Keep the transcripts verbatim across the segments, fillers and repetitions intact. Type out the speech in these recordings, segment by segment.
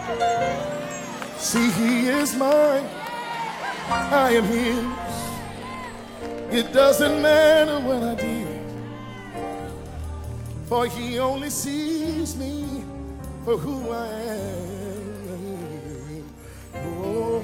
See, he is mine, I am his. It doesn't matter what I did, for he only sees me for who I am. Oh.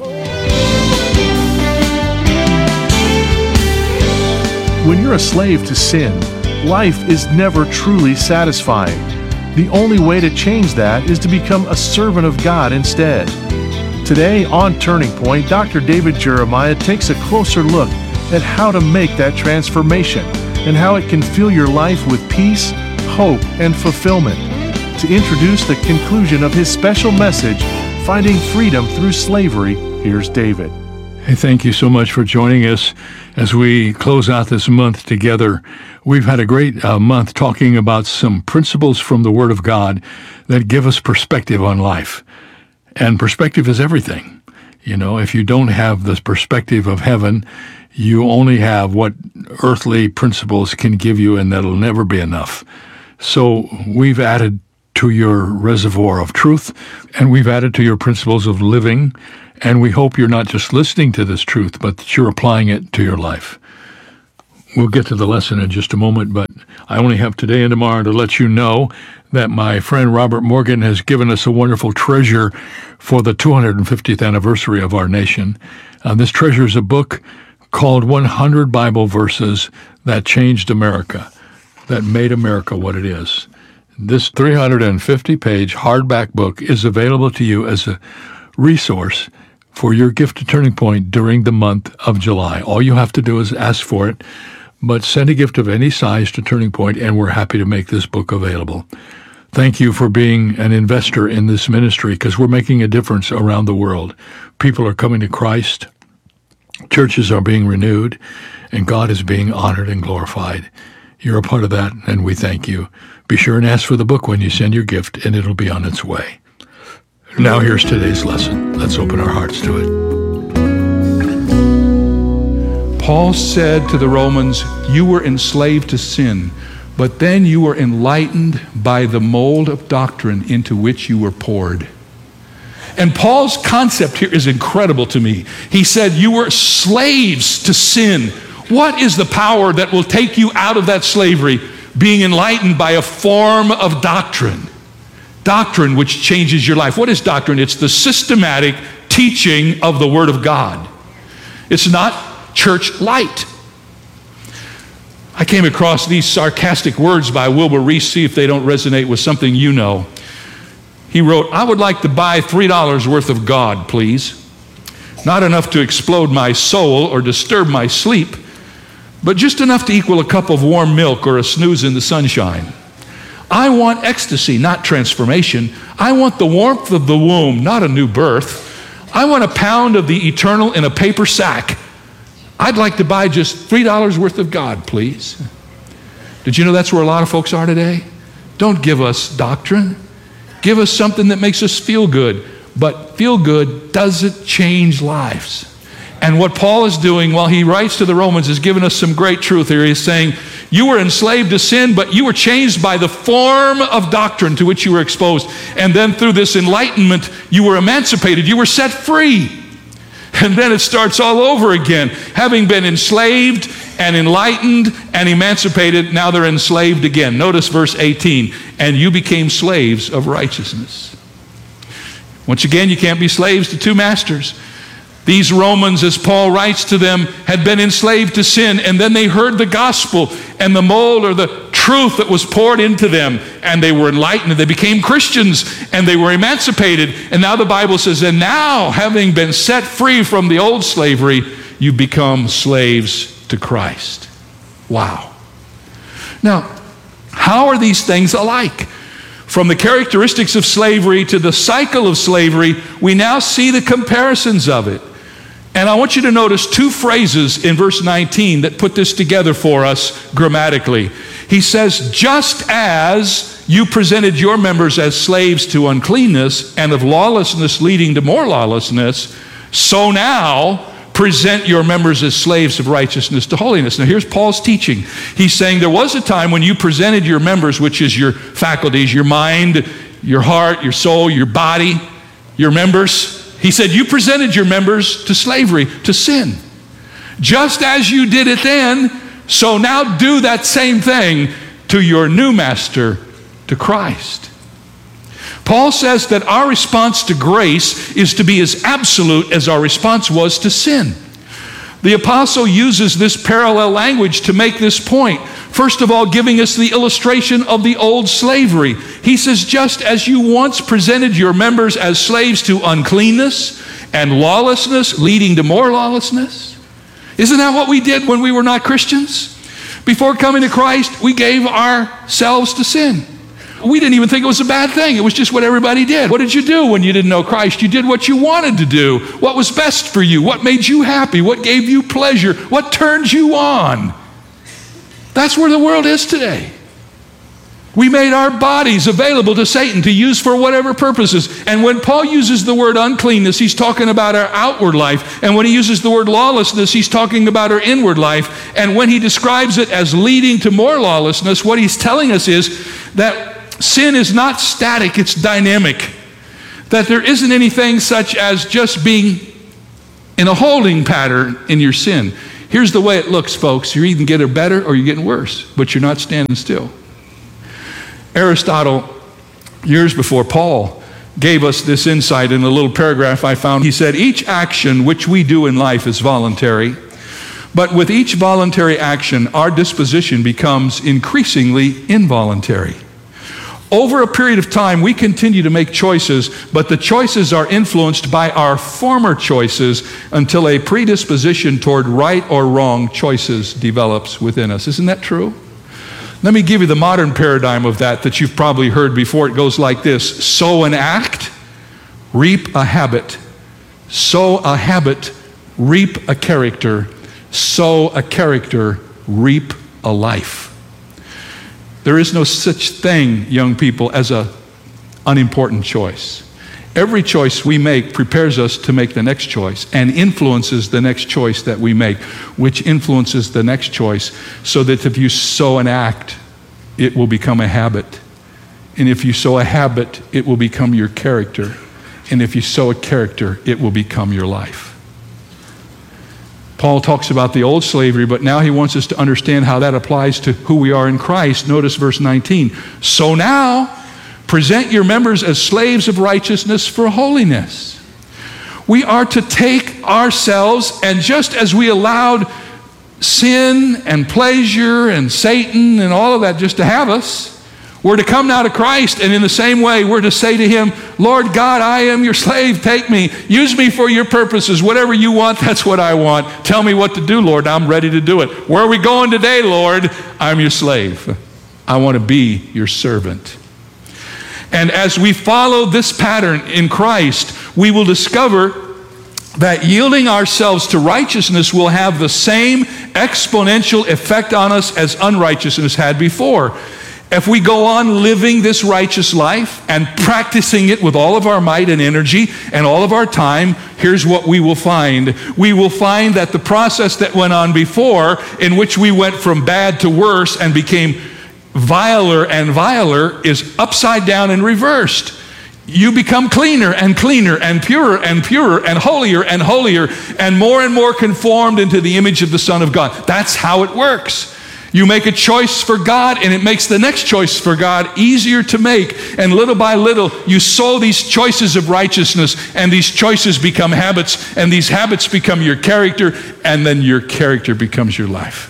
When you're a slave to sin, life is never truly satisfying. The only way to change that is to become a servant of God instead. Today on Turning Point, Doctor David Jeremiah takes a closer look at how to make that transformation and how it can fill your life with peace, hope, and fulfillment. To introduce the conclusion of his special message, Finding Freedom Through Slavery, here's David. Hey, thank you so much for joining us as we close out this month together. We've had a great uh, month talking about some principles from the Word of God that give us perspective on life. And perspective is everything. You know, if you don't have the perspective of heaven, you only have what earthly principles can give you, and that'll never be enough. So we've added to your reservoir of truth, and we've added to your principles of living, and we hope you're not just listening to this truth, but that you're applying it to your life. We'll get to the lesson in just a moment, but I only have today and tomorrow to let you know that my friend Robert Morgan has given us a wonderful treasure for the two hundred fiftieth anniversary of our nation. Uh, this treasure is a book called one hundred Bible Verses That Changed America, that made America what it is. This three hundred fifty page hardback book is available to you as a resource for your gift to Turning Point during the month of July. All you have to do is ask for it, but send a gift of any size to Turning Point, and we're happy to make this book available. Thank you for being an investor in this ministry, because we're making a difference around the world. People are coming to Christ, churches are being renewed, and God is being honored and glorified. You're a part of that, and we thank you. Be sure and ask for the book when you send your gift, and it'll be on its way. Now here's today's lesson. Let's open our hearts to it. Paul said to the Romans, you were enslaved to sin, but then you were enlightened by the mold of doctrine into which you were poured. And Paul's concept here is incredible to me. He said you were slaves to sin. What is the power that will take you out of that slavery? Being enlightened by a form of doctrine. Doctrine which changes your life. What is doctrine? It's the systematic teaching of the Word of God. It's not church light. I came across these sarcastic words by Wilbur Reese. See if they don't resonate with something you know. He wrote, I would like to buy three dollars worth of God, please. Not enough to explode my soul or disturb my sleep, but just enough to equal a cup of warm milk or a snooze in the sunshine. I want ecstasy, not transformation. I want the warmth of the womb, not a new birth. I want a pound of the eternal in a paper sack. I'd like to buy just three dollars worth of God, please. Did you know that's where a lot of folks are today? Don't give us doctrine. Give us something that makes us feel good. But feel good doesn't change lives. And what Paul is doing while he writes to the Romans is giving us some great truth here. He's saying, you were enslaved to sin, but you were changed by the form of doctrine to which you were exposed. And then through this enlightenment, you were emancipated. You were set free. And then it starts all over again. Having been enslaved and enlightened and emancipated, now they're enslaved again. Notice verse eighteen, and you became slaves of righteousness. Once again, you can't be slaves to two masters. These Romans, as Paul writes to them, had been enslaved to sin, and then they heard the gospel and the mold or the truth that was poured into them, and they were enlightened, and they became Christians, and they were emancipated. And now the Bible says, and now, having been set free from the old slavery, you become slaves to Christ. Wow. Now, how are these things alike? From the characteristics of slavery to the cycle of slavery, we now see the comparisons of it. And I want you to notice two phrases in verse nineteen that put this together for us grammatically. He says, just as you presented your members as slaves to uncleanness and of lawlessness leading to more lawlessness, so now present your members as slaves of righteousness to holiness. Now here's Paul's teaching. He's saying there was a time when you presented your members, which is your faculties, your mind, your heart, your soul, your body, your members. He said, you presented your members to slavery, to sin. Just as you did it then, so now do that same thing to your new master, to Christ. Paul says that our response to grace is to be as absolute as our response was to sin. The apostle uses this parallel language to make this point. First of all, giving us the illustration of the old slavery. He says, just as you once presented your members as slaves to uncleanness and lawlessness, leading to more lawlessness. Isn't that what we did when we were not Christians? Before coming to Christ, we gave ourselves to sin. We didn't even think it was a bad thing. It was just what everybody did. What did you do when you didn't know Christ? You did what you wanted to do. What was best for you? What made you happy? What gave you pleasure? What turned you on? That's where the world is today. We made our bodies available to Satan to use for whatever purposes. And when Paul uses the word uncleanness, he's talking about our outward life. And when he uses the word lawlessness, he's talking about our inward life. And when he describes it as leading to more lawlessness, what he's telling us is that sin is not static, it's dynamic. That there isn't anything such as just being in a holding pattern in your sin. Here's the way it looks, folks. You're either getting better or you're getting worse, but you're not standing still. Aristotle, years before Paul, gave us this insight in a little paragraph I found. He said, each action which we do in life is voluntary, but with each voluntary action, our disposition becomes increasingly involuntary. Over a period of time, we continue to make choices, but the choices are influenced by our former choices until a predisposition toward right or wrong choices develops within us. Isn't that true? Let me give you the modern paradigm of that that you've probably heard before. It goes like this: sow an act, reap a habit. Sow a habit, reap a character. Sow a character, reap a life. There is no such thing, young people, as an unimportant choice. Every choice we make prepares us to make the next choice and influences the next choice that we make, which influences the next choice, so that if you sow an act, it will become a habit. And if you sow a habit, it will become your character. And if you sow a character, it will become your life. Paul talks about the old slavery, but now he wants us to understand how that applies to who we are in Christ. Notice verse nineteen. So now, present your members as slaves of righteousness for holiness. We are to take ourselves, and just as we allowed sin and pleasure and Satan and all of that just to have us, we're to come now to Christ, and in the same way, we're to say to him, Lord God, I am your slave. Take me. Use me for your purposes. Whatever you want, that's what I want. Tell me what to do, Lord. I'm ready to do it. Where are we going today, Lord? I'm your slave. I want to be your servant. And as we follow this pattern in Christ, we will discover that yielding ourselves to righteousness will have the same exponential effect on us as unrighteousness had before. If we go on living this righteous life and practicing it with all of our might and energy and all of our time, here's what we will find. We will find that the process that went on before, in which we went from bad to worse and became viler and viler, is upside down and reversed. You become cleaner and cleaner and purer and purer and holier and holier and more and more conformed into the image of the Son of God. That's how it works. You make a choice for God, and it makes the next choice for God easier to make. And little by little, you sow these choices of righteousness, and these choices become habits, and these habits become your character, and then your character becomes your life.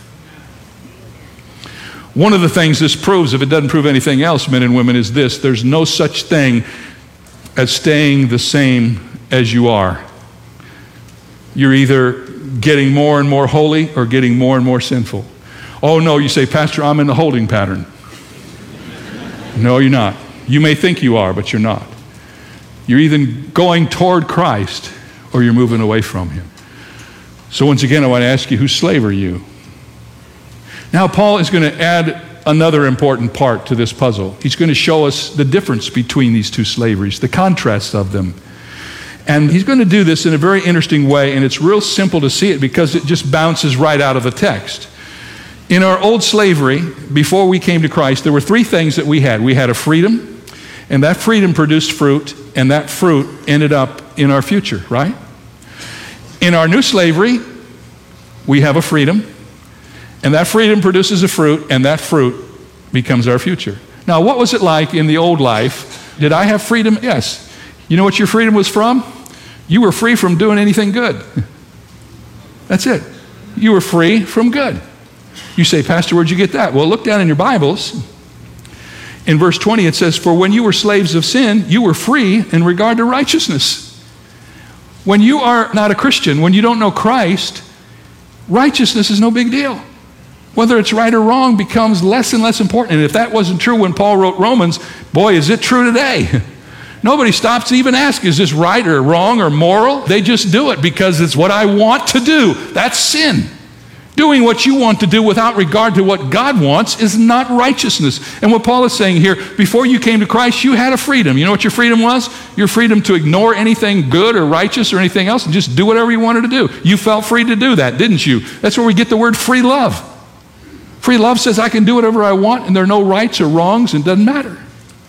One of the things this proves, if it doesn't prove anything else, men and women, is this: there's no such thing as staying the same as you are. You're either getting more and more holy or getting more and more sinful. Oh no, you say, Pastor, I'm in the holding pattern. No, you're not. You may think you are, but you're not. You're either going toward Christ or you're moving away from him. So once again, I want to ask you, whose slave are you? Now, Paul is going to add another important part to this puzzle. He's going to show us the difference between these two slaveries, the contrast of them. And he's going to do this in a very interesting way, and it's real simple to see it because it just bounces right out of the text. In our old slavery, before we came to Christ, there were three things that we had. We had a freedom, And that freedom produced fruit, and that fruit ended up in our future, right? In our new slavery, we have a freedom, and that freedom produces a fruit, and that fruit becomes our future. Now, what was it like in the old life? Did I have freedom? Yes. You know what your freedom was from? You were free from doing anything good. That's it. You were free from good. You say, Pastor, where'd you get that? Well, look down in your Bibles. In verse twenty, it says, for when you were slaves of sin, you were free in regard to righteousness. When you are not a Christian, when you don't know Christ, righteousness is no big deal. Whether it's right or wrong becomes less and less important. And if that wasn't true when Paul wrote Romans, boy, is it true today. Nobody stops to even ask, is this right or wrong or moral? They just do it because it's what I want to do. That's sin. Doing what you want to do without regard to what God wants is not righteousness. And what Paul is saying here, before you came to Christ, you had a freedom. You know what your freedom was? Your freedom to ignore anything good or righteous or anything else and just do whatever you wanted to do. You felt free to do that, didn't you? That's where we get the word free love. Free love says I can do whatever I want and there are no rights or wrongs and it doesn't matter.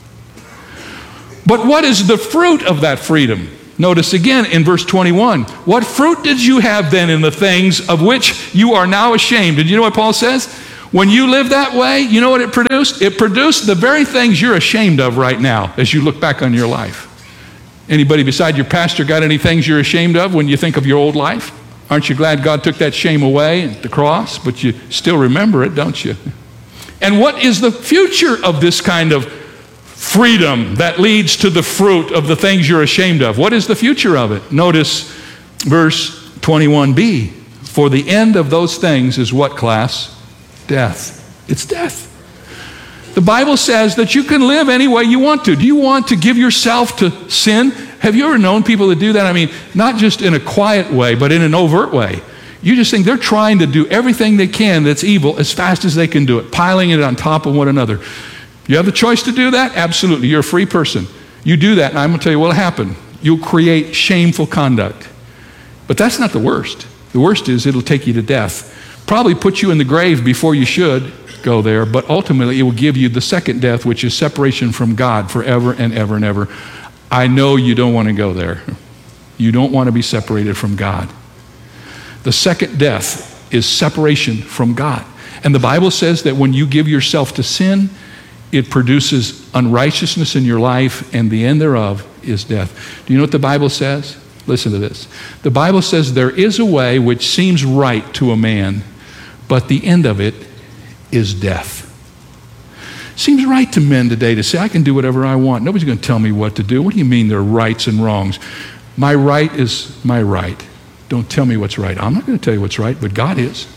But what is the fruit of that freedom? Notice again in verse twenty-one, what fruit did you have then in the things of which you are now ashamed? And you know what Paul says? When you live that way, you know what it produced? It produced the very things you're ashamed of right now as you look back on your life. Anybody beside your pastor got any things you're ashamed of when you think of your old life? Aren't you glad God took that shame away at the cross? But you still remember it, don't you? And what is the future of this kind of freedom that leads to the fruit of the things you're ashamed of? What is the future of it? Notice verse twenty-one b. For the end of those things is what, class? Death. It's death. The Bible says that you can live any way you want to. Do you want to give yourself to sin? Have you ever known people that do that? I mean, not just in a quiet way, but in an overt way. You just think they're trying to do everything they can that's evil as fast as they can do it, piling it on top of one another. You have the choice to do that? Absolutely. You're a free person. You do that, and I'm going to tell you what will happen. You'll create shameful conduct. But that's not the worst. The worst is it'll take you to death. Probably put you in the grave before you should go there, but ultimately it will give you the second death, which is separation from God forever and ever and ever. I know you don't want to go there. You don't want to be separated from God. The second death is separation from God. And the Bible says that when you give yourself to sin, it produces unrighteousness in your life, and the end thereof is death. Do you know what the Bible says? Listen to this. The Bible says there is a way which seems right to a man, but the end of it is death. Seems right to men today to say, I can do whatever I want. Nobody's going to tell me what to do. What do you mean there are rights and wrongs? My right is my right. Don't tell me what's right. I'm not going to tell you what's right, but God is.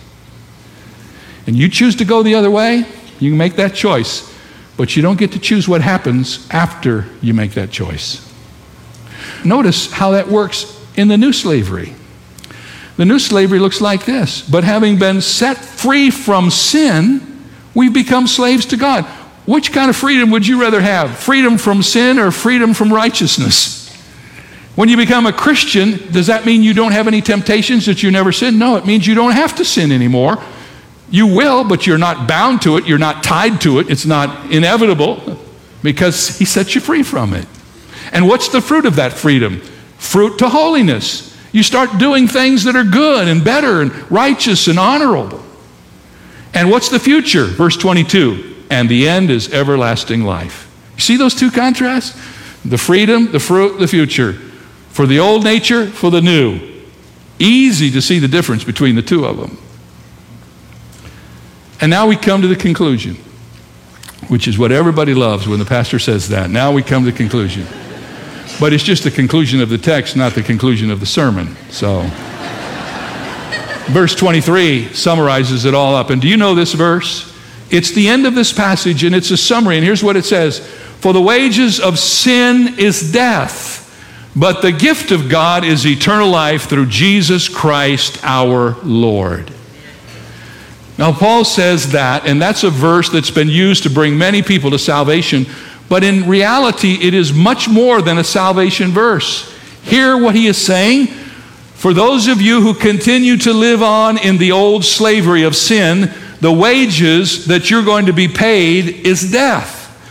And you choose to go the other way, you can make that choice. But you don't get to choose what happens after you make that choice. Notice how that works in the new slavery. The new slavery looks like this. But having been set free from sin, we've become slaves to God. Which kind of freedom would you rather have? Freedom from sin or freedom from righteousness? When you become a Christian, does that mean you don't have any temptations, that you never sin? No, it means you don't have to sin anymore. You will, but you're not bound to it. You're not tied to it. It's not inevitable because he sets you free from it. And what's the fruit of that freedom? Fruit to holiness. You start doing things that are good and better and righteous and honorable. And what's the future? Verse twenty-two. And the end is everlasting life. You see those two contrasts? The freedom, the fruit, the future. For the old nature, for the new. Easy to see the difference between the two of them. And now we come to the conclusion, which is what everybody loves when the pastor says that. Now we come to the conclusion. But it's just the conclusion of the text, not the conclusion of the sermon. So, verse twenty-three summarizes it all up. And do you know this verse? It's the end of this passage, and it's a summary. And here's what it says. For the wages of sin is death, but the gift of God is eternal life through Jesus Christ our Lord. Now, Paul says that, and that's a verse that's been used to bring many people to salvation, but in reality, it is much more than a salvation verse. Hear what he is saying. For those of you who continue to live on in the old slavery of sin, the wages that you're going to be paid is death.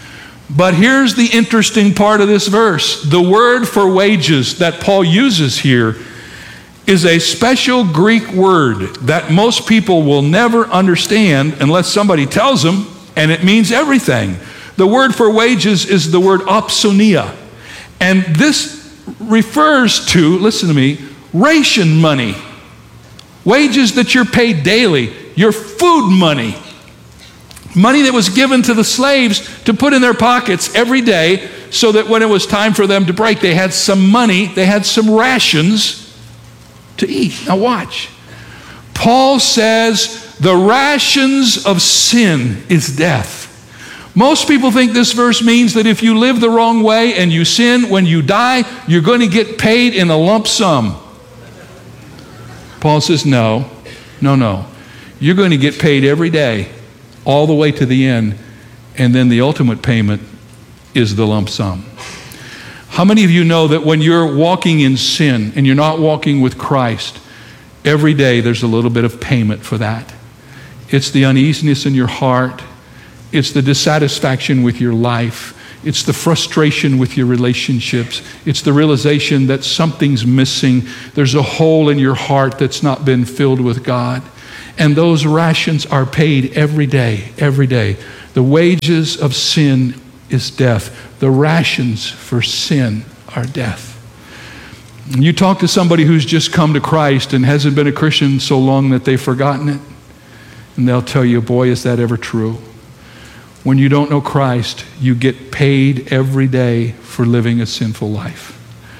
But here's the interesting part of this verse. The word for wages that Paul uses here is a special Greek word that most people will never understand unless somebody tells them, and it means everything. The word for wages is the word opsonia. And this refers to, listen to me, ration money. Wages that you're paid daily, your food money. Money that was given to the slaves to put in their pockets every day so that when it was time for them to break, they had some money, they had some rations to eat. Now watch. Paul says the rations of sin is death. Most people think this verse means that if you live the wrong way and you sin, when you die, you're going to get paid in a lump sum. Paul says, no, no, no. You're going to get paid every day, all the way to the end, and then the ultimate payment is the lump sum. How many of you know that when you're walking in sin and you're not walking with Christ, every day there's a little bit of payment for that? It's the uneasiness in your heart. It's the dissatisfaction with your life. It's the frustration with your relationships. It's the realization that something's missing. There's a hole in your heart that's not been filled with God. And those rations are paid every day, every day. The wages of sin is death. The rations for sin are death. And you talk to somebody who's just come to Christ and hasn't been a Christian so long that they've forgotten it, and they'll tell you, boy, is that ever true. When you don't know Christ, you get paid every day for living a sinful life.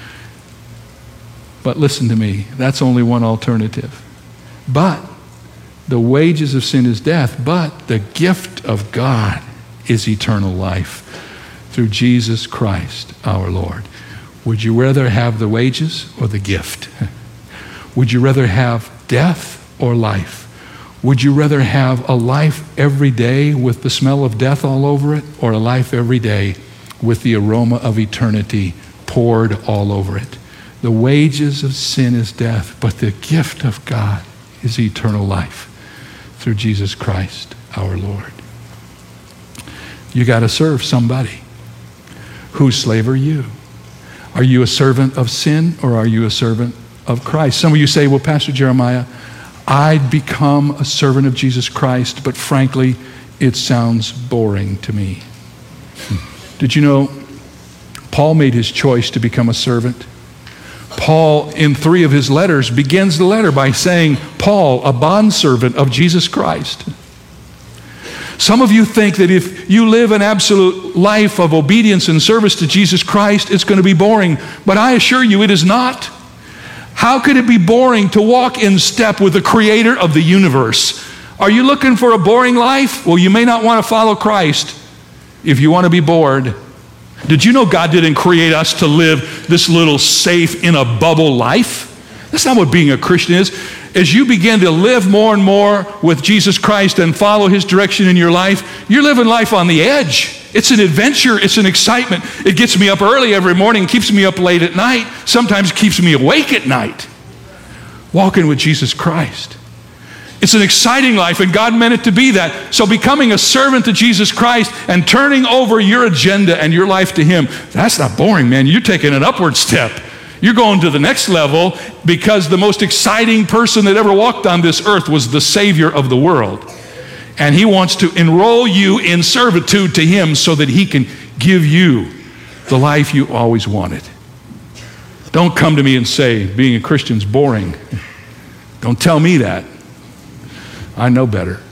But listen to me, that's only one alternative. But the wages of sin is death, but the gift of God is eternal life through Jesus Christ our Lord. Would you rather have the wages or the gift? Would you rather have death or life? Would you rather have a life every day with the smell of death all over it, or a life every day with the aroma of eternity poured all over it? The wages of sin is death, but the gift of God is eternal life through Jesus Christ our Lord. You got to serve somebody. Whose slave are you? Are you a servant of sin, or are you a servant of Christ? Some of you say, well, Pastor Jeremiah, I'd become a servant of Jesus Christ, but frankly, it sounds boring to me. Did you know Paul made his choice to become a servant? Paul, in three of his letters, begins the letter by saying, Paul, a bondservant of Jesus Christ. Some of you think that if you live an absolute life of obedience and service to Jesus Christ, it's going to be boring. But I assure you, it is not. How could it be boring to walk in step with the creator of the universe? Are you looking for a boring life? Well, you may not want to follow Christ if you want to be bored. Did you know God didn't create us to live this little safe in a bubble life? That's not what being a Christian is. As you begin to live more and more with Jesus Christ and follow his direction in your life, you're living life on the edge. It's an adventure. It's an excitement. It gets me up early every morning, keeps me up late at night. Sometimes keeps me awake at night. Walking with Jesus Christ. It's an exciting life, and God meant it to be that. So becoming a servant to Jesus Christ and turning over your agenda and your life to him, that's not boring, man. You're taking an upward step. You're going to the next level, because the most exciting person that ever walked on this earth was the Savior of the world. And he wants to enroll you in servitude to him so that he can give you the life you always wanted. Don't come to me and say being a Christian's boring. Don't tell me that. I know better.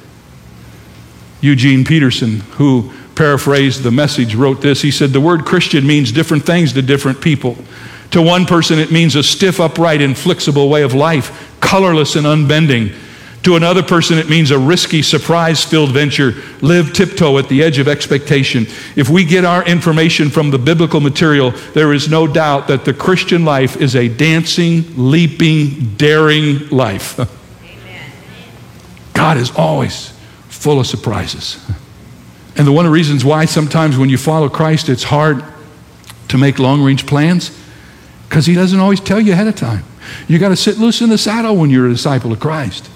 Eugene Peterson, who paraphrased the Message, wrote this. He said, the word Christian means different things to different people. To one person, it means a stiff, upright, inflexible way of life, colorless and unbending. To another person, it means a risky, surprise-filled venture, live tiptoe at the edge of expectation. If we get our information from the biblical material, there is no doubt that the Christian life is a dancing, leaping, daring life. Amen. God is always full of surprises. And the one of the reasons why sometimes when you follow Christ, it's hard to make long-range plans, because he doesn't always tell you ahead of time. You got to sit loose in the saddle when you're a disciple of Christ,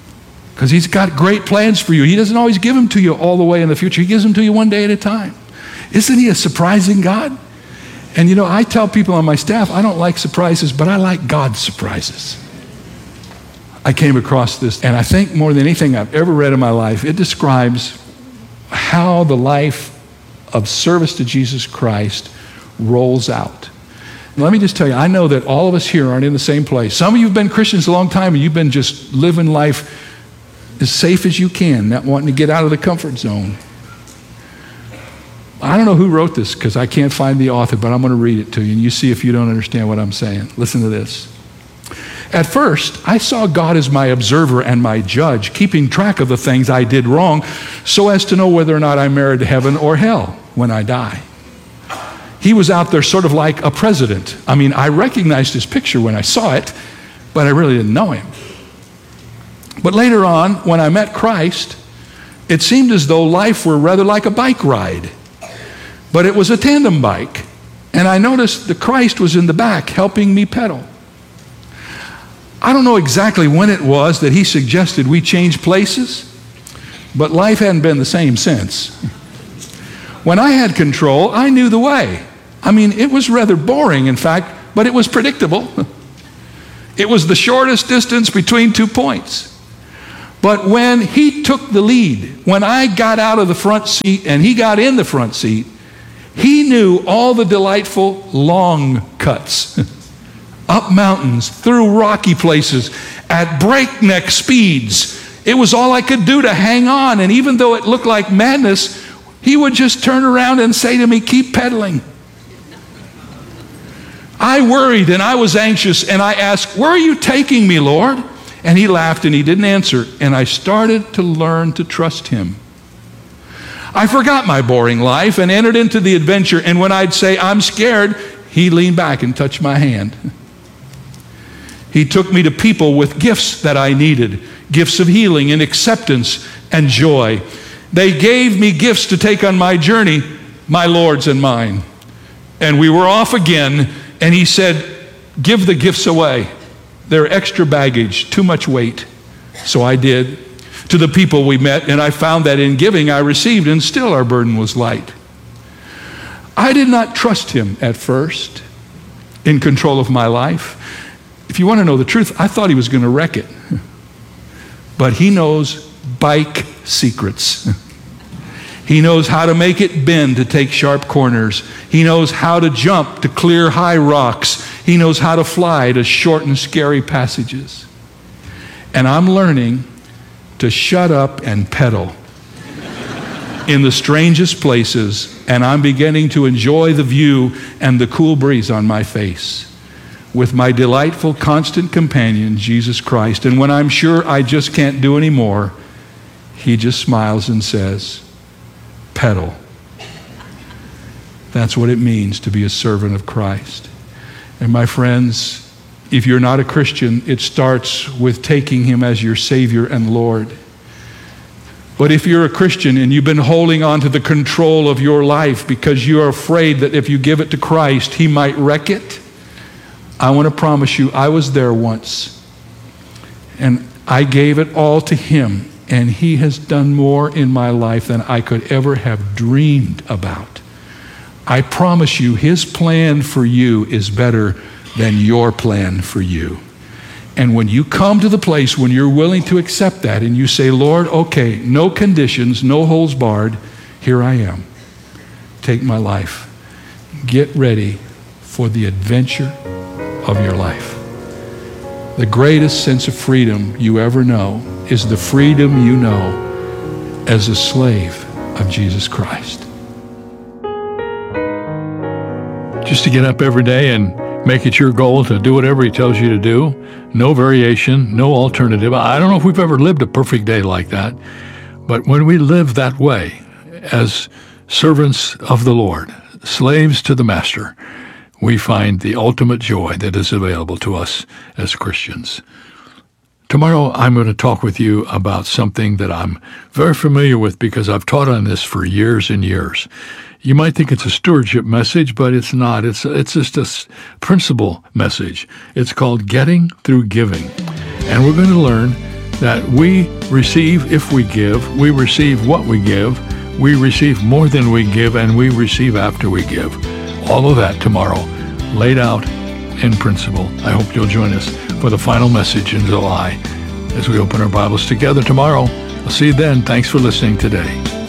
because he's got great plans for you. He doesn't always give them to you all the way in the future. He gives them to you one day at a time. Isn't he a surprising God? And you know, I tell people on my staff, I don't like surprises, but I like God's surprises. I came across this, and I think more than anything I've ever read in my life, it describes how the life of service to Jesus Christ rolls out. And let me just tell you, I know that all of us here aren't in the same place. Some of you have been Christians a long time, and you've been just living life as safe as you can, not wanting to get out of the comfort zone. I don't know who wrote this because I can't find the author, but I'm going to read it to you, and you see if you don't understand what I'm saying. Listen to this. At first, I saw God as my observer and my judge, keeping track of the things I did wrong so as to know whether or not I merited heaven or hell when I die. He was out there sort of like a president. I mean, I recognized his picture when I saw it, but I really didn't know him. But later on, when I met Christ, it seemed as though life were rather like a bike ride. But it was a tandem bike, and I noticed that Christ was in the back helping me pedal. I don't know exactly when it was that he suggested we change places, but life hadn't been the same since. When I had control, I knew the way. I mean, it was rather boring, in fact, but it was predictable. It was the shortest distance between two points. But when he took the lead, when I got out of the front seat and he got in the front seat, he knew all the delightful long cuts, up mountains, through rocky places, at breakneck speeds. It was all I could do to hang on, and even though it looked like madness, he would just turn around and say to me, keep pedaling. I worried and I was anxious, and I asked, where are you taking me, Lord? And he laughed and he didn't answer, and I started to learn to trust him. I forgot my boring life and entered into the adventure, and when I'd say, I'm scared, he leaned back and touched my hand. He took me to people with gifts that I needed, gifts of healing and acceptance and joy. They gave me gifts to take on my journey, my Lord's and mine. And we were off again, and he said, give the gifts away. They're extra baggage, too much weight. So I did. To the people we met, and I found that in giving I received, and still our burden was light. I did not trust him at first in control of my life. If you want to know the truth, I thought he was going to wreck it. But he knows bike secrets. He knows how to make it bend to take sharp corners. He knows how to jump to clear high rocks. He knows how to fly to shorten scary passages. And I'm learning to shut up and pedal in the strangest places, and I'm beginning to enjoy the view and the cool breeze on my face with my delightful, constant companion, Jesus Christ. And when I'm sure I just can't do any more, he just smiles and says, pedal. That's what it means to be a servant of Christ. And my friends, if you're not a Christian, it starts with taking him as your Savior and Lord. But if you're a Christian and you've been holding on to the control of your life because you are afraid that if you give it to Christ, he might wreck it, I want to promise you, I was there once. And I gave it all to him, and he has done more in my life than I could ever have dreamed about. I promise you, his plan for you is better than your plan for you. And when you come to the place when you're willing to accept that and you say, Lord, okay, no conditions, no holds barred, here I am. Take my life. Get ready for the adventure of your life. The greatest sense of freedom you ever know is the freedom you know as a slave of Jesus Christ. Just to get up every day and make it your goal to do whatever he tells you to do. No variation, no alternative. I don't know if we've ever lived a perfect day like that, but when we live that way as servants of the Lord, slaves to the Master, we find the ultimate joy that is available to us as Christians. Tomorrow, I'm going to talk with you about something that I'm very familiar with because I've taught on this for years and years. You might think it's a stewardship message, but it's not. It's it's just a principle message. It's called Getting Through Giving. And we're going to learn that we receive if we give, we receive what we give, We receive more than we give, and we receive after we give. All of that tomorrow, laid out in principle. I hope you'll join us for the final message in July as we open our Bibles together tomorrow. I'll see you then. Thanks for listening today.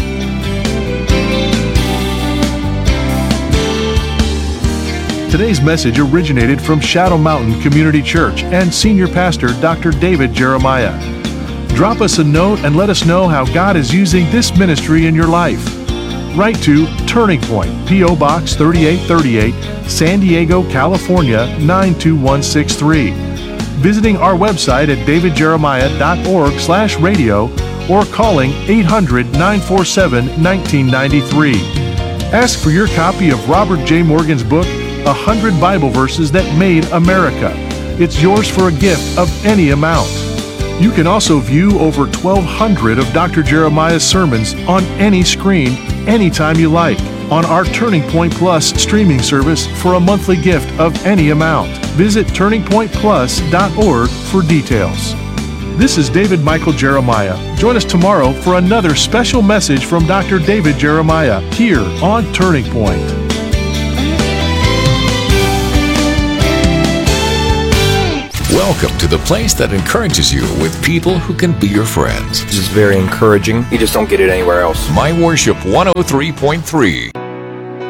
Today's message originated from Shadow Mountain Community Church and Senior Pastor Doctor David Jeremiah. Drop us a note and let us know how God is using this ministry in your life. Write to Turning Point, P O Box thirty-eight thirty-eight, San Diego, California nine two one six three. Visiting our website at david jeremiah dot org slash radio or calling eight hundred, nine four seven, one nine nine three. Ask for your copy of Robert J. Morgan's book, one hundred Bible Verses That Made America. It's yours for a gift of any amount. You can also view over twelve hundred of Doctor Jeremiah's sermons on any screen, anytime you like, on our Turning Point Plus streaming service for a monthly gift of any amount. Visit turning point plus dot org for details. This is David Michael Jeremiah. Join us tomorrow for another special message from Doctor David Jeremiah here on Turning Point. Welcome to the place that encourages you with people who can be your friends. This is very encouraging. You just don't get it anywhere else. My Worship one oh three point three.